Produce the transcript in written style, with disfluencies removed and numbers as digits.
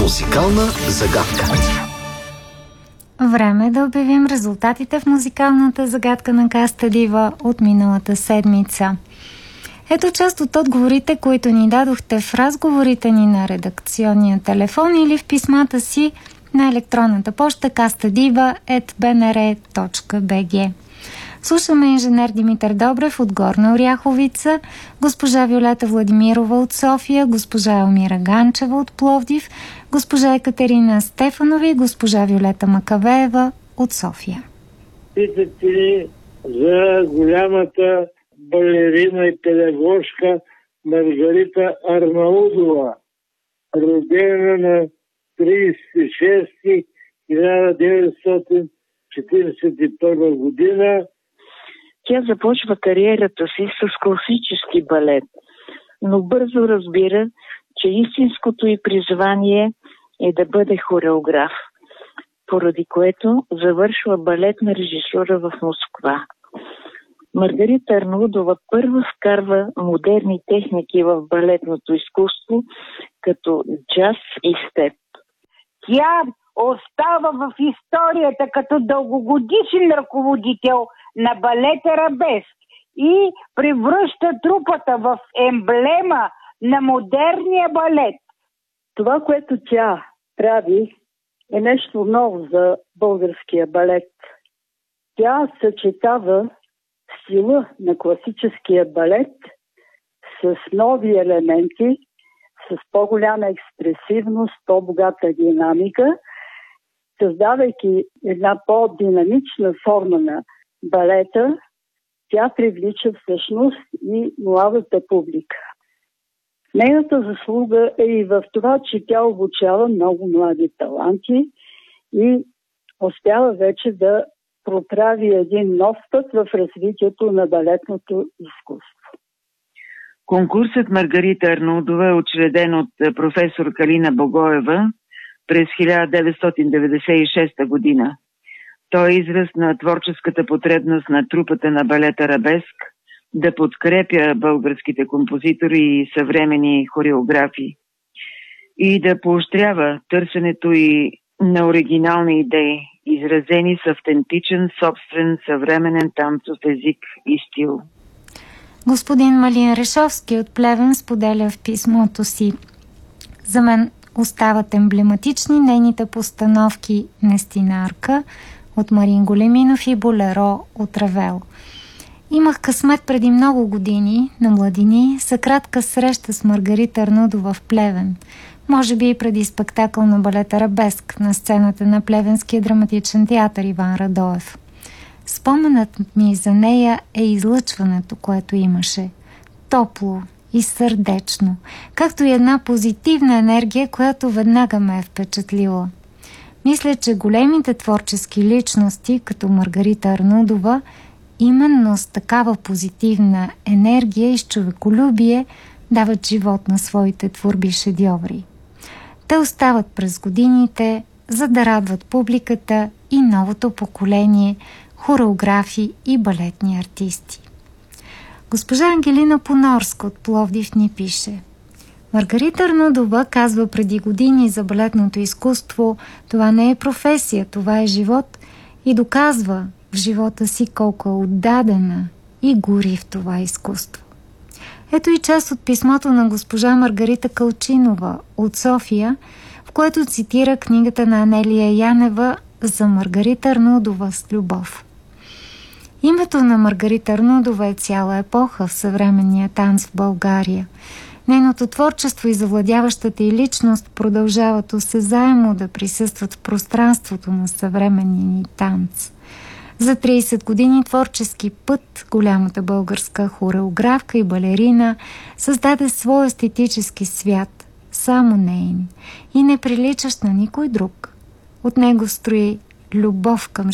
Музикална загадка. Време е да обявим резултатите в музикалната загадка на Каста Дива от миналата седмица. Ето част от отговорите, които ни дадохте в разговорите ни на редакционния телефон или в писмата си на електронната поща kastadiva@bnr.bg. Слушаме инженер Димитър Добрев от Горна Оряховица, госпожа Виолета Владимирова от София, госпожа Елмира Ганчева от Пловдив, госпожа Екатерина Стефанова и госпожа Виолета Макавеева от София. Питате ли за голямата балерина и педагожка Маргарита Арнаудова, родена на 36-1941 година. Тя започва кариерата си с класически балет, но бързо разбира, че истинското й призвание е да бъде хореограф, поради което завършва балетна режисура в Москва. Маргарита Арнаудова първа вкарва модерни техники в балетното изкуство, като джаз и степ. Тя остава в историята като дългогодишен ръководител на балет Арабеск и превръща трупата в емблема на модерния балет. Това, което тя прави, е нещо ново за българския балет. Тя съчетава стила на класическия балет с нови елементи, с по-голяма експресивност, по-богата динамика, създавайки една по-динамична форма на балета, тя привлича всъщност и младата публика. Нейната заслуга е и в това, че тя обучава много млади таланти и успява вече да проправи един нов път в развитието на балетното изкуство. Конкурсът Маргарита Арнаудова е учреден от професор Калина Богоева през 1996 година. Той е израз на творческата потребност на трупата на балет Арабеск да подкрепя българските композитори и съвременни хореографи и да поощрява търсенето и на оригинални идеи, изразени с автентичен, собствен, съвременен танцов език и стил. Господин Малин Решовски от Плевен споделя в писмото си: за мен остават емблематични нейните постановки Нестинарка от Марин Големинов и Болеро от Равел. Имах късмет преди много години, на младини, за кратка среща с Маргарита Арнаудова в Плевен. Може би и преди спектакъл на балет Арабеск на сцената на Плевенския драматичен театър Иван Радоев. Споменът ми за нея е излъчването, което имаше. Топло и сърдечно, както и една позитивна енергия, която веднага ме е впечатлила. Мисля, че големите творчески личности, като Маргарита Арнаудова, именно с такава позитивна енергия и с човеколюбие дават живот на своите творби шедьоври. Те остават през годините, за да радват публиката и новото поколение хореографи и балетни артисти. Госпожа Ангелина Понорска от Пловдив ни пише: Маргарита Арнаудова казва преди години за балетното изкуство: това не е професия, това е живот, и доказва в живота си колко е отдадена и гори в това изкуство. Ето и част от писмото на госпожа Маргарита Калчинова от София, в което цитира книгата на Анелия Янева за Маргарита Арнаудова с любов. Името на Маргарита Арнаудова е цяла епоха в съвременния танц в България. Нейното творчество и завладяващата й личност продължават осезаемо да присъстват в пространството на съвременния ни танц. За 30 години творчески път голямата българска хореографка и балерина създаде свой естетически свят, само нейн, и не приличащ на никой друг. От него строи любов към